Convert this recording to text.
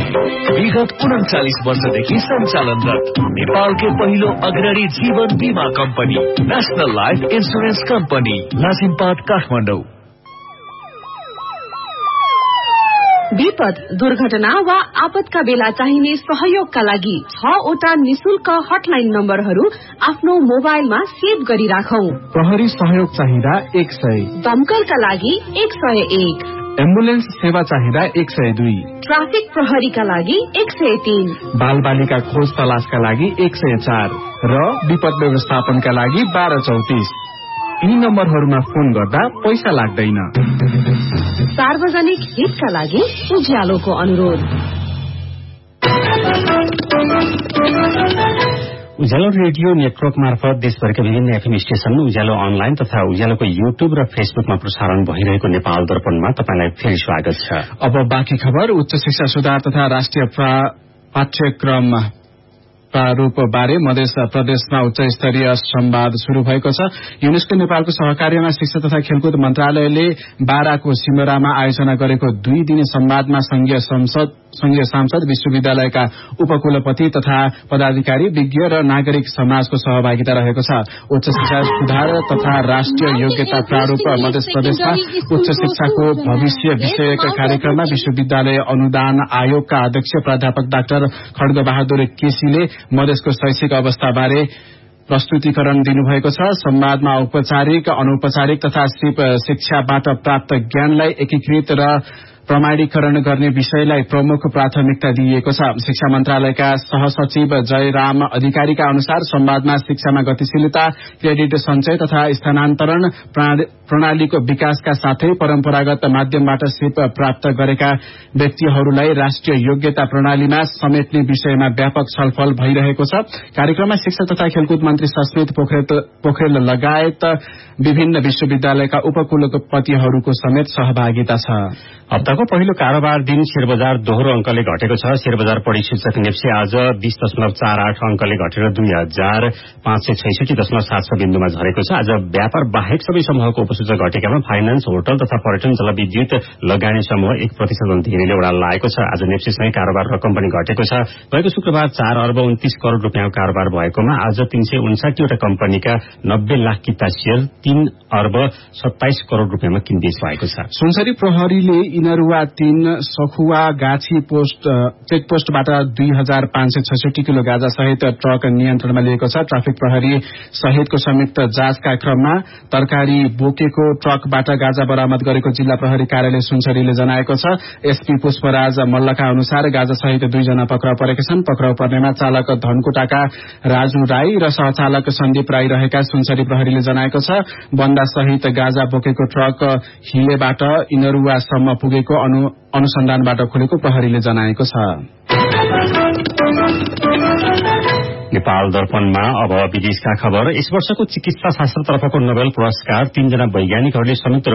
विगत 39 वर्षदेखि सञ्चालनरत नेपालकै पहिलो अग्रणी जीवन बीमा company national life insurance company Lazimpat Kathmandu. विपद, दुर्घटना वा आपतका बेला चाहिने सहयोगका लागि 6 वटा निशुल्क हटलाइन नम्बरहरू आफ्नो मोबाइलमा सेभ गरिराखौं। प्रहरी सहयोग चाहिँदा 100, दमकलका लागि 101, एम्बुलेन्स सेवा चाहिँदा 102, ट्राफिक प्रहरीका लागि 103, बाल बालिका खोज तलासका लागि 104 र विपद व्यवस्थापनका लागि 1234। यी नम्बरहरूमा फोन गर्दा पैसा लाग्दैन। सार्वजनिक हितका लागि उज्यालोको अनुरोध। उज्यालो रेडियो नेटवर्क मार्फत देशभरका विभिन्न एफएम स्टेशन, उज्यालो अनलाइन तथा उज्यालोको युट्युब र फेसबुकमा प्रसारण भइरहेको नेपाल दर्पणमा तपाईलाई फेरि स्वागत छ। अब बाँकी खबर। उच्च शिक्षा सुधार तथा राष्ट्रिय पाठ्यक्रम प्रारूप बारे मध्य प्रदेशमा उच्च स्तरीय संवाद शुरू भएको छ। युनेस्को नेपालको सहकार्यमा शिक्षा तथा खेलकुद मन्त्रालयले बाराको सिमरामा आयोजना गरेको 2 दिने संवादमा संघीय सांसद, विश्वविद्यालयका उपकुलपति तथा पदाधिकारी, विज्ञ र नागरिक समाजको सहभागिता रहेको छ। उच्च शिक्षा सुधार तथा राष्ट्रिय योग्यता प्रारूप मध्य प्रदेशमा उच्च शिक्षाको भविष्य विषयक कार्यक्रममा विश्वविद्यालय अनुदान आयोगका अध्यक्ष प्राध्यापक डाक्टर खड्गबहादुर केसीले मधेसको शैक्षिक अवस्थाबारे प्रस्तुतिकरण दिनुभएको छ। संवादमा औपचारिक, अनौपचारिक तथा शिक्षाबाट प्राप्त ज्ञानलाई एकीकृत र प्रमाणीकरण गर्ने विषयलाई प्रमुख प्राथमिकता दिइएको छ। शिक्षा मन्त्रालयका सहसचिव जयराम अधिकारीका अनुसार संवादमा शिक्षामा गतिशीलता, क्रेडिट सञ्चय तथा स्थानान्तरण प्रणालीको विकासका साथै परम्परागत माध्यमबाट सिप प्राप्त गरेका व्यक्तिहरूलाई राष्ट्रिय योग्यता प्रणालीमा समेट्ने विषयमा व्यापक छलफल भइरहेको छ। कार्यक्रममा शिक्षा तथा खेलकुद मन्त्री सस्मित पोखरेल लगायत विभिन्न विश्वविद्यालयका उपकुलपतिहरूको समेत सहभागिता छ। हप्ताको पहिलो कारोबार दिन शेयरबजार दोहोरो अंकले घटेको छ। शेयरबजार परिसूचक नेप्से आज 20.48 अंकले घटेर 2566.76 बिन्दुमा झरेको छ। आज व्यापार बाहेक सबै समूहको उपसूचक घटेकामा फाइनान्स, होटल तथा पर्यटन, जलविद्युत लगानी समूह 1% धेरैले उडान लागेको छ। आज नेप्सेसँगै कारोबार रकम पनि घटेको छ। गएको शुक्रबार 4 अर्ब 29 करोड़ रुपियाँको कारोबार भएकोमा आज 359 वटा कम्पनीका 90 लाख किता शेयर 3 अर्ब 27 करोड़ रुपियाँमा किनबेच भएको छ। सुनसरी प्रहरीले इनरुवा 3 सखुवा गाछी चेकपोस्टबाट 2566 किलो गाजा सहित ट्रक नियन्त्रणमा लिएको छ। ट्राफिक प्रहरी सहितको संयुक्त जाँचका क्रममा तरकारी बोकेको ट्रकबाट गाजा बरामद गरेको जिल्ला प्रहरी कार्यालय सुनसरीले जनाएको छ। एसपी पुष्पराज मल्लका अनुसार गाजा सहित 2 जना पक्राउ परेका छन्। पक्राउ पर्नेमा चालक धनकुटाका राजु राई र सहचालक सन्दीप राई रहेका सुनसरी प्रहरीले जनाएको छ। बन्दा सहित गाजा बोकेको ट्रक हिलेबाट इनरुवासम्म पुगेको अनुसन्धानबाट खुलेको प्रहरीले जनाएको छ। नेपाल दर्पणमा अब विदेशका खबर। यस वर्षको चिकित्सा शास्त्रतर्फको नोबेल पुरस्कार 3 जना वैज्ञानिकहरूले संयुक्त